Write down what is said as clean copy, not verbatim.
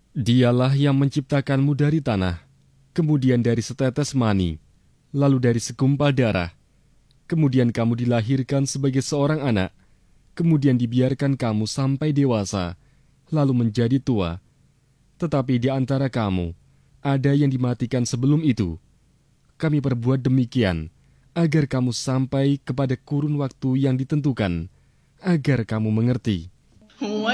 Dialah yang menciptakanmu dari tanah, kemudian dari setetes mani, lalu dari segumpal darah. Kemudian kamu dilahirkan sebagai seorang anak, kemudian dibiarkan kamu sampai dewasa, lalu menjadi tua. Tetapi di antara kamu, ada yang dimatikan sebelum itu. Kami perbuat demikian, agar kamu sampai kepada kurun waktu yang ditentukan, agar kamu mengerti.